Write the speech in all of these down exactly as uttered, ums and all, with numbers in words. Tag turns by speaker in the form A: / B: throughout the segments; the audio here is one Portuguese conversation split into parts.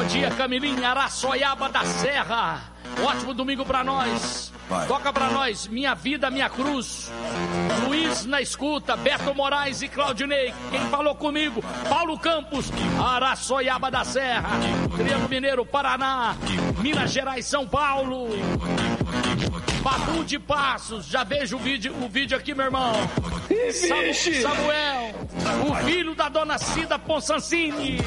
A: dia, Camilinha, Araçoiaba da Serra. Ótimo domingo pra nós. Vai. Toca pra nós, Minha Vida, Minha Cruz. Luiz na escuta, Beto Moraes e Claudinei. Quem falou comigo? Paulo Campos, Araçoiaba da Serra. Triângulo Mineiro, Paraná. Minas Gerais, São Paulo. Babu de Passos, já vejo o vídeo, o vídeo aqui, meu irmão. Samu, Samuel, o filho da dona Cida Ponsancini.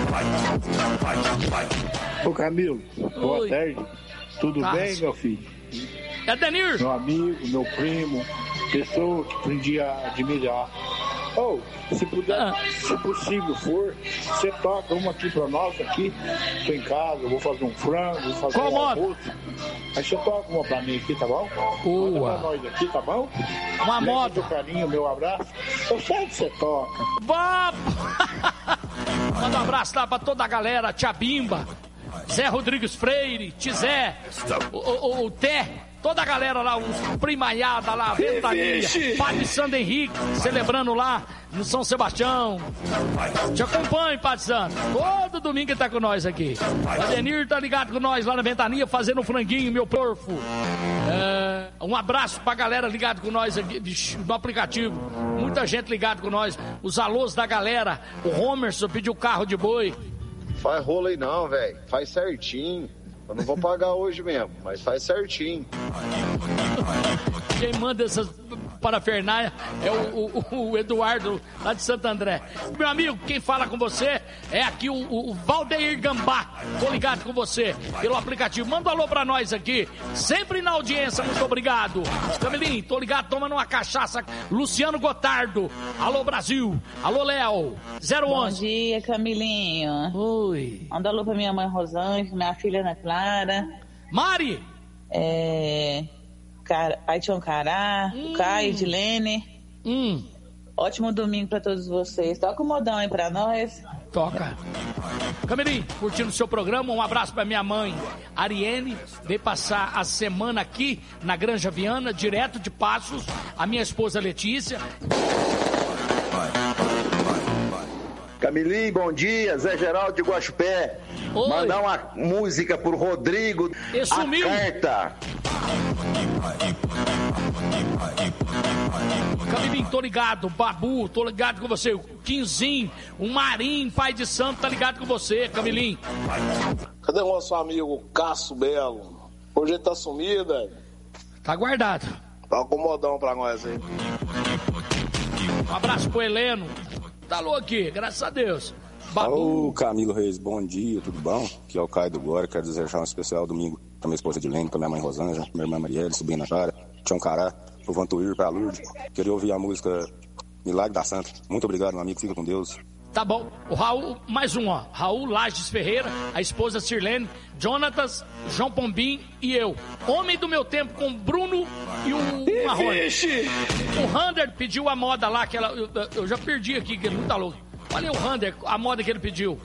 B: Ô Camilo, boa Oi. tarde. Tudo tá. bem, meu filho?
A: É Denir?
B: Meu amigo, meu primo, pessoa que aprendi a admirar. Ou, oh, se puder, ah. se possível for, você toca uma aqui pra nós, aqui. Tô em casa, eu vou fazer um frango, vou fazer
A: Qual
B: um
A: modo?
B: almoço. Aí você toca uma pra mim aqui, tá bom? Manda pra nós aqui, tá bom?
A: Uma moda.
B: Meu carinho, meu abraço. Eu sei que você toca.
A: Vamos! Manda um abraço lá pra toda a galera, Tia Bimba, Zé Rodrigues Freire, Tizé, o, o, o Té, toda a galera lá, os primaiada lá, Ventania, Padre Sandro Henrique, celebrando lá no São Sebastião. Te acompanho, Padre Sandro. Todo domingo ele tá com nós aqui. O Adenir tá ligado com nós lá na Ventania, fazendo um franguinho, meu porfo. É, um abraço pra galera ligado com nós aqui no aplicativo. Muita gente ligado com nós. Os alôs da galera. O Homerson pediu carro de boi.
C: Faz rolo aí não, velho. Faz certinho. Eu não vou pagar hoje mesmo, mas faz certinho.
A: Quem manda essas parafernália é o, o, o Eduardo, lá de Santo André. Meu amigo, quem fala com você é aqui o, o, o Valdeir Gambá. Tô ligado com você pelo aplicativo. Manda um alô pra nós aqui. Sempre na audiência, muito obrigado. Camilinho, tô ligado tomando uma cachaça. Luciano Gotardo. Alô, Brasil. Alô, Léo. zero onze.
D: Bom dia, Camilinho.
A: Oi.
D: Manda alô pra minha mãe Rosângela, minha filha Ana Clara.
A: Mari.
D: É... Pai Tião Cará, hum. Caio, Edilene.
A: Hum.
D: Ótimo domingo pra todos vocês. Toca o modão aí pra nós.
A: Toca. Camilinho, curtindo o seu programa, um abraço pra minha mãe, Ariene. Veio passar a semana aqui na Granja Viana, direto de Passos. A minha esposa Letícia.
E: Camilinho, bom dia. Zé Geraldo de Guaxupé. Oi. Mandar uma música pro Rodrigo.
A: Ele sumiu.
E: A carta.
A: Camilinho, tô ligado. Babu, tô ligado com você. O Quinzinho, o Marim, pai de santo, tá ligado com você, Camilinho.
F: Cadê o nosso amigo Cássio Belo? Hoje ele tá sumido, velho.
A: Tá guardado.
F: Tá com modão pra nós aí.
A: Um abraço pro Heleno. Tá louco aqui, graças a Deus.
G: Babu. Ô, Camilo Reis, bom dia, tudo bom? Aqui é o Caio do Glória, quero desejar um especial domingo pra minha esposa Edilene, pra minha mãe Rosângela, minha irmã Marielle, sobrinha Clara, Tião Cará, pro Vantuir, pra Lourdes. Queria ouvir a música Milagre da Santa. Muito obrigado, meu amigo, fica com Deus.
A: Tá bom, o Raul, mais um, ó. Raul Lages Ferreira, a esposa Sirlene, Jonatas, João Pombim e eu. Homem do meu tempo com Bruno e o Marrone. O Rander pediu a moda lá, que ela, eu, eu já perdi aqui, que ele não tá louco. Olha o Rander, a moda que ele pediu.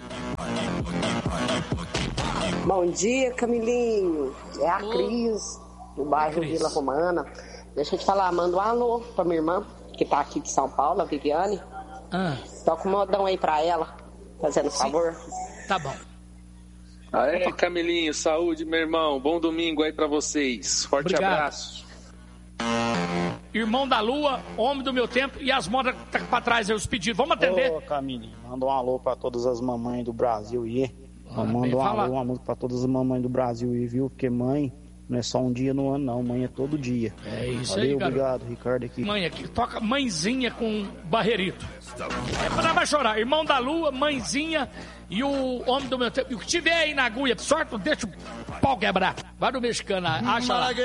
H: Bom dia, Camilinho. É a Ô, Cris, do bairro Cris. Vila Romana. Deixa eu te falar, manda um alô pra minha irmã, que tá aqui de São Paulo, a Viviane.
A: Ah.
H: Toca um modão aí pra ela, fazendo Sim. favor.
A: Tá bom.
I: Aê, Camilinho, saúde, meu irmão. Bom domingo aí pra vocês. Forte Obrigado. abraço.
A: Irmão da Lua, homem do meu tempo, e as modas que tá pra trás, aí, os pedidos. Vamos atender?
J: Ô, Camilinho, manda um alô pra todas as mamães do Brasil aí. Ah, manda um alô, uma música pra todas as mamães do Brasil aí, viu? Porque mãe não é só um dia no ano, não. Mãe é todo dia.
A: É isso
J: Valeu,
A: aí, cara.
J: Obrigado, Ricardo aqui.
A: Mãe aqui, toca Mãezinha com Barreirito. É pra vai chorar. Irmão da Lua, Mãezinha e o homem do meu tempo. E o que tiver aí na agulha, sorte, deixa o pau quebrar. Vai no mexicano, acha lá.